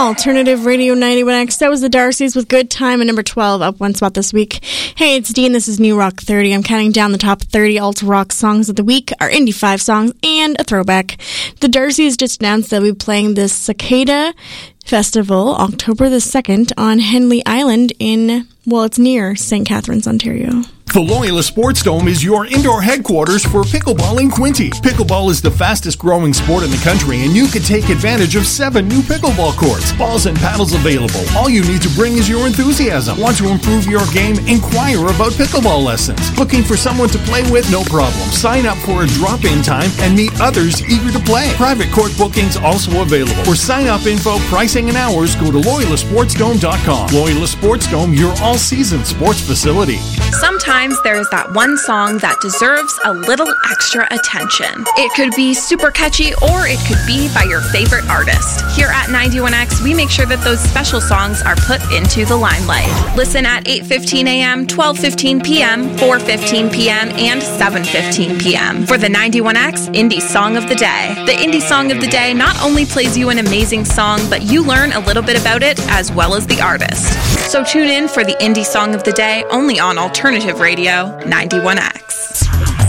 Alternative Radio 91X. That was the Darcys with Good Time at number 12, up one spot this week. Hey, it's Dean. This is New Rock 30. I'm counting down the top 30 alt rock songs of the week, our Indie 5 songs, and a throwback. The Darcys just announced they'll be playing the Cicada Festival October the 2nd on Henley Island it's near St. Catharines, Ontario. The Loyola Sports Dome is your indoor headquarters for pickleball in Quinte. Pickleball is the fastest growing sport in the country, and you can take advantage of 7 new pickleball courts. Balls and paddles available. All you need to bring is your enthusiasm. Want to improve your game? Inquire about pickleball lessons. Looking for someone to play with? No problem. Sign up for a drop-in time and meet others eager to play. Private court bookings also available. For sign-up info, pricing, and hours, go to LoyolaSportsDome.com. Loyola Sports Dome, your all-season sports facility. Sometimes there is that one song that deserves a little extra attention. It could be super catchy, or it could be by your favorite artist. Here at 91X, we make sure that those special songs are put into the limelight. Listen at 8:15 a.m., 12:15 p.m., 4:15 p.m., and 7:15 p.m. for the 91X Indie Song of the Day. The Indie Song of the Day not only plays you an amazing song, but you learn a little bit about it as well as the artist. So tune in for the Indie Song of the Day only on Alternative Radio 91X.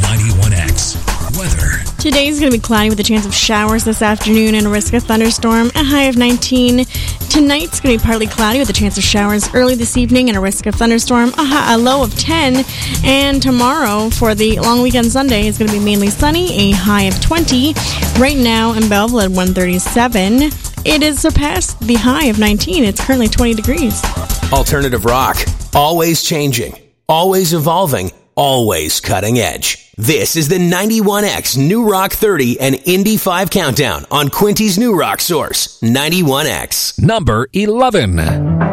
91X weather. Today's going to be cloudy with a chance of showers this afternoon and a risk of thunderstorm, a high of 19. Tonight's going to be partly cloudy with a chance of showers early this evening and a risk of thunderstorm, a low of 10. And tomorrow, for the long weekend Sunday, is going to be mainly sunny, a high of 20. Right now in Belleville at 137, it has surpassed the high of 19. It's currently 20 degrees. Alternative rock, always changing, always evolving, always cutting edge. This is the 91X New Rock 30 and Indie 5 countdown on Quinty's New Rock Source, 91X. Number 11.